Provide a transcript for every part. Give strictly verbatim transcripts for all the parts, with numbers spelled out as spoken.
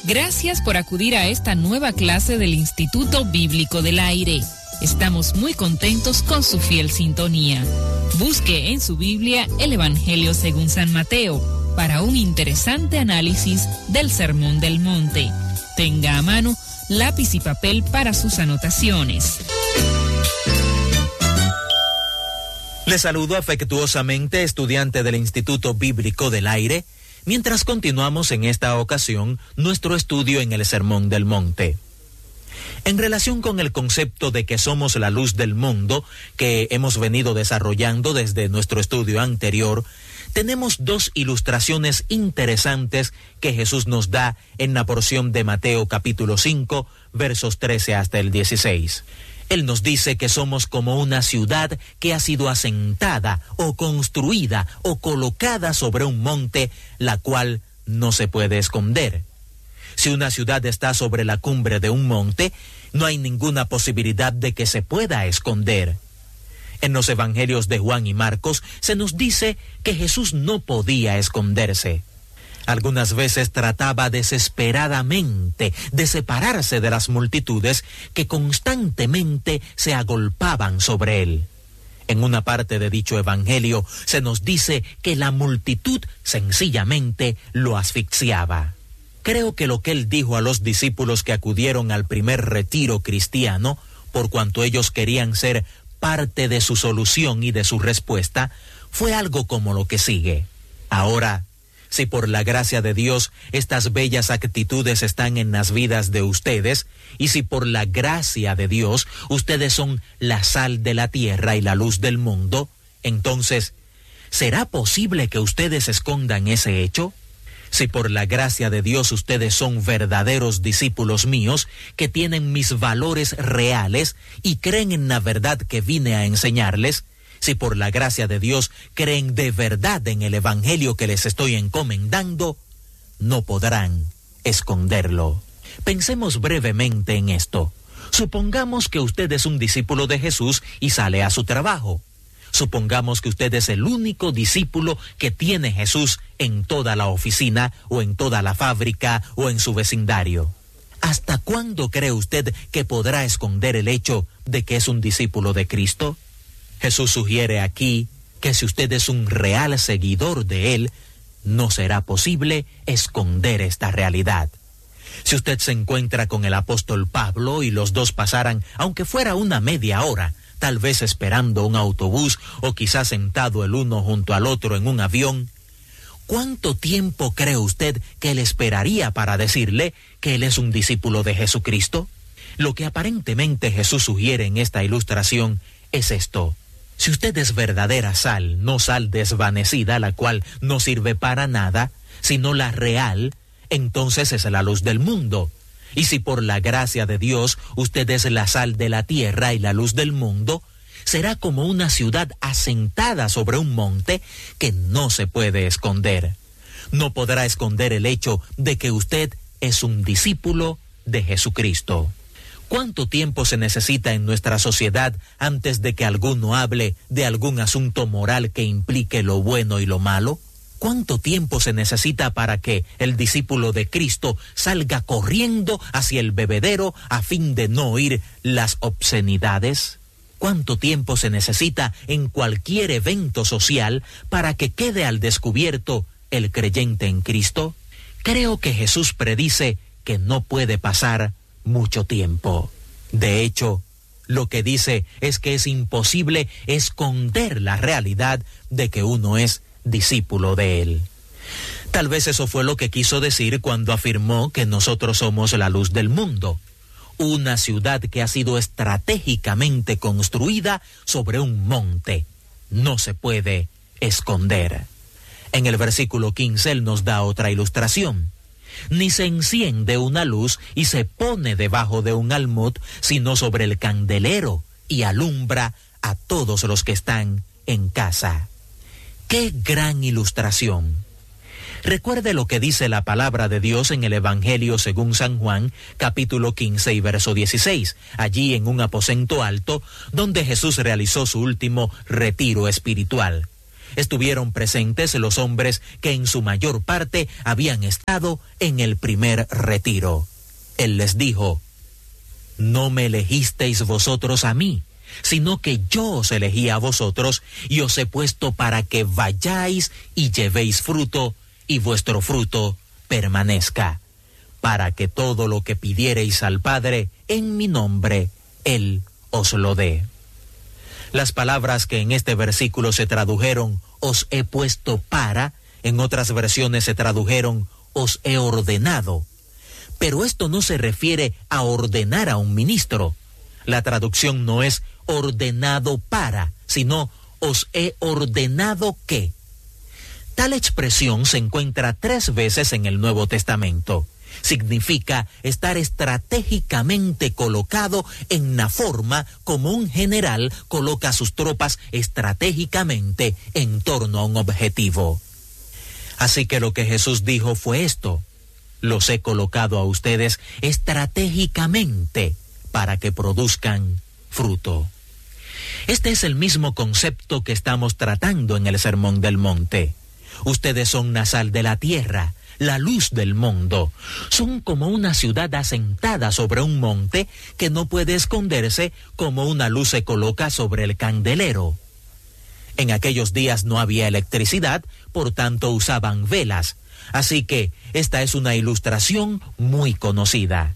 Gracias por acudir a esta nueva clase del Instituto Bíblico del Aire. Estamos muy contentos con su fiel sintonía. Busque en su Biblia el Evangelio según San Mateo para un interesante análisis del Sermón del Monte. Tenga a mano lápiz y papel para sus anotaciones. Le saludo afectuosamente, estudiante del Instituto Bíblico del Aire, mientras continuamos en esta ocasión nuestro estudio en el Sermón del Monte. En relación con el concepto de que somos la luz del mundo, que hemos venido desarrollando desde nuestro estudio anterior, tenemos dos ilustraciones interesantes que Jesús nos da en la porción de Mateo capítulo cinco, versos trece hasta el dieciséis. Él nos dice que somos como una ciudad que ha sido asentada o construida o colocada sobre un monte, la cual no se puede esconder. Si una ciudad está sobre la cumbre de un monte, no hay ninguna posibilidad de que se pueda esconder. En los evangelios de Juan y Marcos se nos dice que Jesús no podía esconderse. Algunas veces trataba desesperadamente de separarse de las multitudes que constantemente se agolpaban sobre él. En una parte de dicho evangelio se nos dice que la multitud sencillamente lo asfixiaba. Creo que lo que él dijo a los discípulos que acudieron al primer retiro cristiano, por cuanto ellos querían ser parte de su solución y de su respuesta, fue algo como lo que sigue. Ahora, si por la gracia de Dios estas bellas actitudes están en las vidas de ustedes, y si por la gracia de Dios ustedes son la sal de la tierra y la luz del mundo, entonces, ¿será posible que ustedes escondan ese hecho? Si por la gracia de Dios ustedes son verdaderos discípulos míos, que tienen mis valores reales y creen en la verdad que vine a enseñarles, si por la gracia de Dios creen de verdad en el evangelio que les estoy encomendando, no podrán esconderlo. Pensemos brevemente en esto. Supongamos que usted es un discípulo de Jesús y sale a su trabajo. Supongamos que usted es el único discípulo que tiene Jesús en toda la oficina o en toda la fábrica o en su vecindario. ¿Hasta cuándo cree usted que podrá esconder el hecho de que es un discípulo de Cristo? Jesús sugiere aquí que si usted es un real seguidor de Él, no será posible esconder esta realidad. Si usted se encuentra con el apóstol Pablo y los dos pasaran, aunque fuera una media hora, tal vez esperando un autobús o quizás sentado el uno junto al otro en un avión, ¿cuánto tiempo cree usted que él esperaría para decirle que él es un discípulo de Jesucristo? Lo que aparentemente Jesús sugiere en esta ilustración es esto. Si usted es verdadera sal, no sal desvanecida, la cual no sirve para nada, sino la real, entonces es la luz del mundo. Y si por la gracia de Dios usted es la sal de la tierra y la luz del mundo, será como una ciudad asentada sobre un monte que no se puede esconder. No podrá esconder el hecho de que usted es un discípulo de Jesucristo. ¿Cuánto tiempo se necesita en nuestra sociedad antes de que alguno hable de algún asunto moral que implique lo bueno y lo malo? ¿Cuánto tiempo se necesita para que el discípulo de Cristo salga corriendo hacia el bebedero a fin de no oír las obscenidades? ¿Cuánto tiempo se necesita en cualquier evento social para que quede al descubierto el creyente en Cristo? Creo que Jesús predice que no puede pasar mucho tiempo. De hecho, lo que dice es que es imposible esconder la realidad de que uno es discípulo de Él. Tal vez eso fue lo que quiso decir cuando afirmó que nosotros somos la luz del mundo, una ciudad que ha sido estratégicamente construida sobre un monte. No se puede esconder. En el versículo quince Él nos da otra ilustración. Ni se enciende una luz y se pone debajo de un almud, sino sobre el candelero, y alumbra a todos los que están en casa. ¡Qué gran ilustración! Recuerde lo que dice la palabra de Dios en el Evangelio según San Juan, capítulo quince y verso dieciséis, allí en un aposento alto, donde Jesús realizó su último retiro espiritual. estuvieron presentes los hombres que en su mayor parte habían estado en el primer retiro. Él les dijo: no me elegisteis vosotros a mí, sino que yo os elegí a vosotros y os he puesto para que vayáis y llevéis fruto, y vuestro fruto permanezca, para que todo lo que pidiereis al Padre en mi nombre, Él os lo dé. Las palabras que en este versículo se tradujeron os he puesto para, en otras versiones se tradujeron os he ordenado. Pero esto no se refiere a ordenar a un ministro. La traducción no es ordenado para, sino os he ordenado que. Tal expresión se encuentra tres veces en el Nuevo Testamento. Significa estar estratégicamente colocado en la forma como un general coloca sus tropas estratégicamente en torno a un objetivo. Así que lo que Jesús dijo fue esto: los he colocado a ustedes estratégicamente para que produzcan fruto. Este es el mismo concepto que estamos tratando en el Sermón del Monte. Ustedes son la sal de la tierra, la luz del mundo. Son como una ciudad asentada sobre un monte que no puede esconderse, como una luz se coloca sobre el candelero. En aquellos días no había electricidad, por tanto usaban velas. Así que esta es una ilustración muy conocida.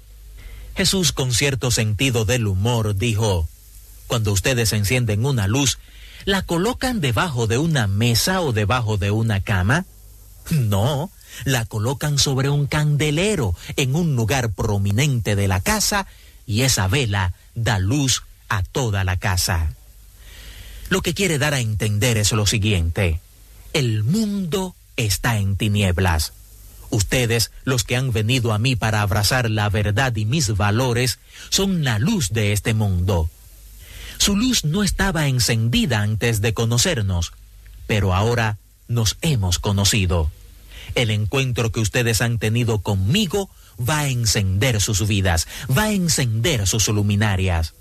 Jesús, con cierto sentido del humor, dijo: cuando ustedes encienden una luz, ¿la colocan debajo de una mesa o debajo de una cama? No, la colocan sobre un candelero en un lugar prominente de la casa, y esa vela da luz a toda la casa. Lo que quiere dar a entender es lo siguiente: el mundo está en tinieblas. Ustedes, los que han venido a mí para abrazar la verdad y mis valores, son la luz de este mundo. Su luz no estaba encendida antes de conocernos, pero ahora nos hemos conocido. El encuentro que ustedes han tenido conmigo va a encender sus vidas, va a encender sus luminarias.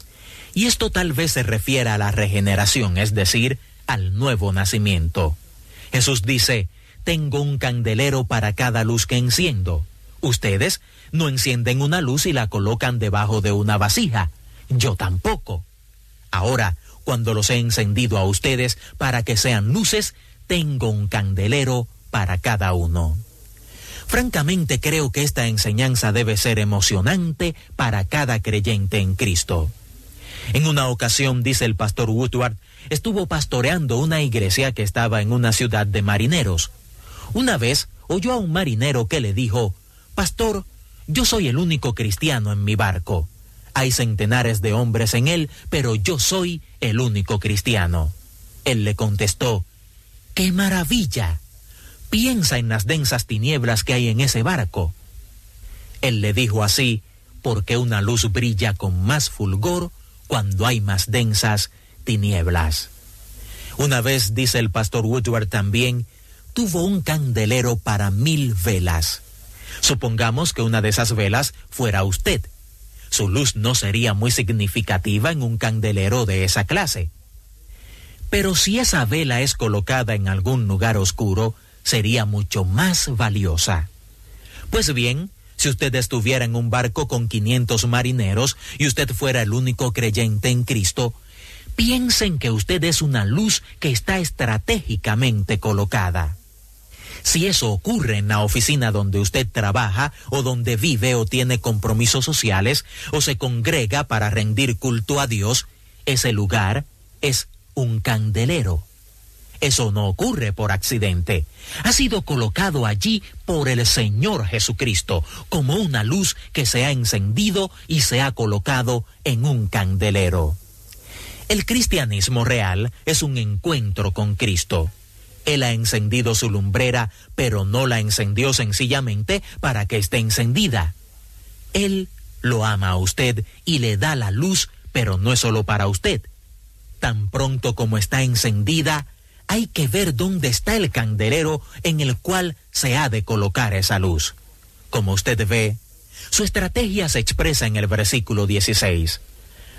Y esto tal vez se refiere a la regeneración, es decir, al nuevo nacimiento. Jesús dice: tengo un candelero para cada luz que enciendo. Ustedes no encienden una luz y la colocan debajo de una vasija. Yo tampoco. Ahora, cuando los he encendido a ustedes para que sean luces, tengo un candelero para cada uno. Francamente, creo que esta enseñanza debe ser emocionante para cada creyente en Cristo. En una ocasión, dice el pastor Woodward, estuvo pastoreando una iglesia que estaba en una ciudad de marineros. Una vez oyó a un marinero que le dijo: pastor, yo soy el único cristiano en mi barco. Hay centenares de hombres en él, pero yo soy el único cristiano. Él le contestó: ¡qué maravilla! Piensa en las densas tinieblas que hay en ese barco. Él le dijo así porque una luz brilla con más fulgor cuando hay más densas tinieblas. Una vez, dice el pastor Woodward también, tuvo un candelero para mil velas. Supongamos que una de esas velas fuera usted. Su luz no sería muy significativa en un candelero de esa clase. Pero si esa vela es colocada en algún lugar oscuro, sería mucho más valiosa. Pues bien, si usted estuviera en un barco con quinientos marineros y usted fuera el único creyente en Cristo, piensen que usted es una luz que está estratégicamente colocada. Si eso ocurre en la oficina donde usted trabaja, o donde vive o tiene compromisos sociales, o se congrega para rendir culto a Dios, ese lugar es un candelero. Eso no ocurre por accidente. Ha sido colocado allí por el Señor Jesucristo, como una luz que se ha encendido y se ha colocado en un candelero. El cristianismo real es un encuentro con Cristo. Él ha encendido su lumbrera, pero no la encendió sencillamente para que esté encendida. Él lo ama a usted y le da la luz, pero no es solo para usted. Tan pronto como está encendida, hay que ver dónde está el candelero en el cual se ha de colocar esa luz. Como usted ve, su estrategia se expresa en el versículo dieciséis.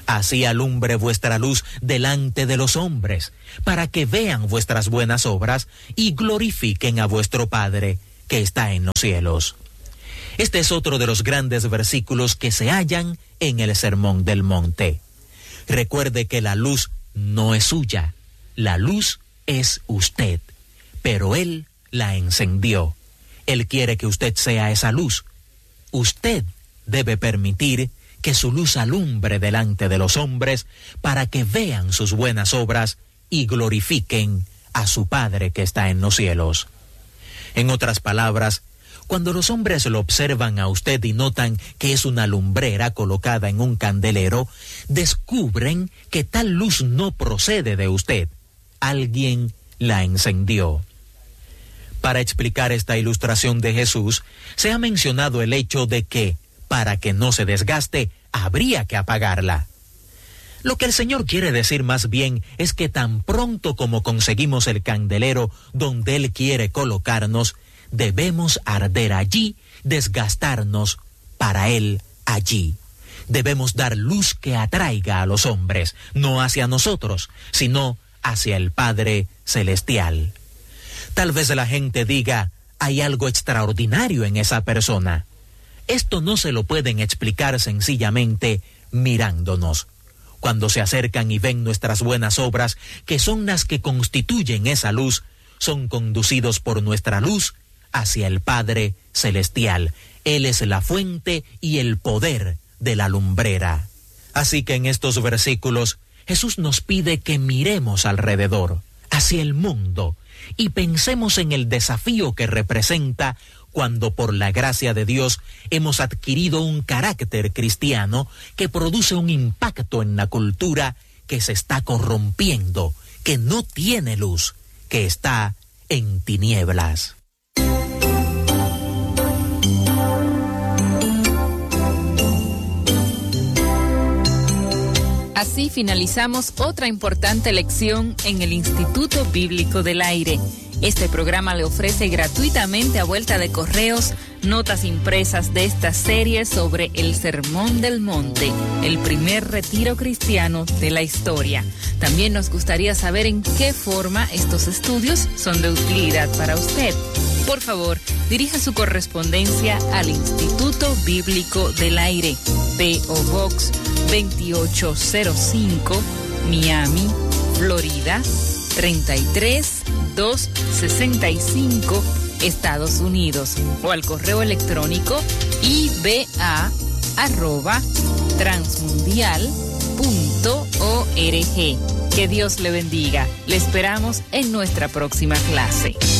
Así alumbre vuestra luz delante de los hombres, para que vean vuestras buenas obras y glorifiquen a vuestro Padre que está en los cielos. Este es otro de los grandes versículos que se hallan en el Sermón del Monte. Recuerde que la luz no es suya, la luz es usted, pero Él la encendió. Él quiere que usted sea esa luz. Usted debe permitir que su luz alumbre delante de los hombres para que vean sus buenas obras y glorifiquen a su Padre que está en los cielos. En otras palabras, cuando los hombres lo observan a usted y notan que es una lumbrera colocada en un candelero, descubren que tal luz no procede de usted. Alguien la encendió. Para explicar esta ilustración de Jesús, se ha mencionado el hecho de que, para que no se desgaste, habría que apagarla. Lo que el Señor quiere decir más bien es que tan pronto como conseguimos el candelero donde Él quiere colocarnos, debemos arder allí, desgastarnos para Él allí. Debemos dar luz que atraiga a los hombres, no hacia nosotros, sino hacia el Padre Celestial. Tal vez la gente diga, hay algo extraordinario en esa persona. Esto no se lo pueden explicar sencillamente mirándonos. Cuando se acercan y ven nuestras buenas obras, que son las que constituyen esa luz, son conducidos por nuestra luz hacia el Padre Celestial. Él es la fuente y el poder de la lumbrera. Así que en estos versículos, Jesús nos pide que miremos alrededor, hacia el mundo, y pensemos en el desafío que representa cuando por la gracia de Dios hemos adquirido un carácter cristiano que produce un impacto en la cultura que se está corrompiendo, que no tiene luz, que está en tinieblas. Así finalizamos otra importante lección en el Instituto Bíblico del Aire. Este programa le ofrece gratuitamente a vuelta de correos notas impresas de esta serie sobre el Sermón del Monte, el primer retiro cristiano de la historia. También nos gustaría saber en qué forma estos estudios son de utilidad para usted. Por favor, dirija su correspondencia al Instituto Bíblico del Aire, P O Box veintiocho cero cinco, Miami, Florida, treinta y tres mil doscientos sesenta y cinco, Estados Unidos, o al correo electrónico i b a arroba transmundial punto org. Que Dios le bendiga. Le esperamos en nuestra próxima clase.